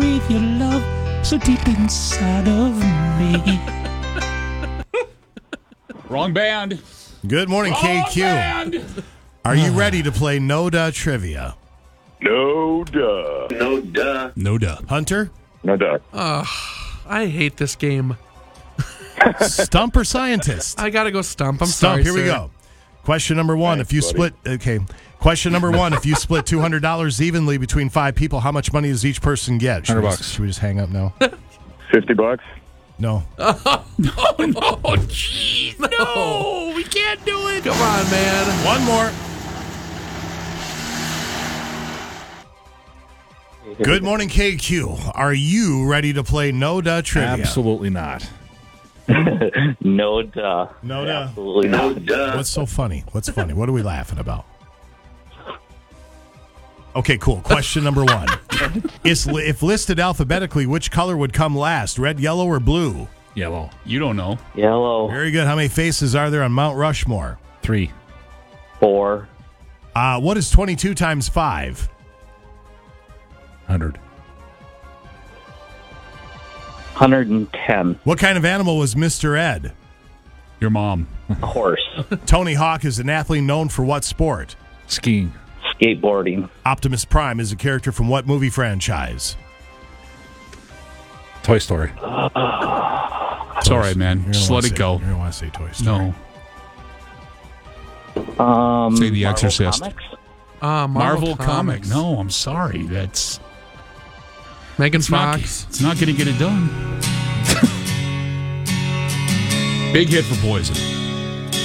with your love so deep inside of me. Wrong band. Good morning, KQ. Band. Are you ready to play No Duh Trivia? No duh. No duh. No duh. Hunter? No duh. I hate this game. Stump or scientist? I gotta go stump. I'm Stump, sorry, here we sir. go. Question number one. Thanks, If you buddy. Question number one. If you split $200 evenly between 5 people, how much money does each person get? Should we- $100. Should we just hang up now? $50. No. Oh, jeez. No, we can't do it. Come on, man. One more. Good morning, KQ. Are you ready to play No Duh Trivia? Absolutely not. No duh. No duh. Absolutely no duh. What's so funny? What's funny? What are we laughing about? Okay, cool. Question number one. If listed alphabetically, which color would come last? Red, yellow, or blue? Yellow. You don't know. Yellow. Very good. How many faces are there on Mount Rushmore? 3. 4. What is 22 times 5? 100. 110. What kind of animal was Mr. Ed? Your mom. Horse. Tony Hawk is an athlete known for what sport? Skiing. Skateboarding. Optimus Prime is a character from what movie franchise? Toy Story. It's all right, man. Just let it go. You don't want to say Toy Story. No. Say The Marvel Exorcist. Comics? Marvel comic. Comics. No, I'm sorry. That's Megan it's not, Fox. it's not going to get it done. Big hit for Poison.